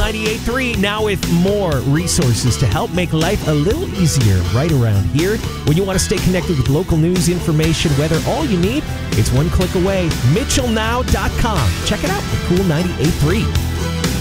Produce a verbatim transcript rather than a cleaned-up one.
ninety-eight point three, now with more resources to help make life a little easier right around here. When you want to stay connected with local news, information, weather, all you need, it's one click away. Mitchell Now dot com. Check it out at Cool ninety-eight point three.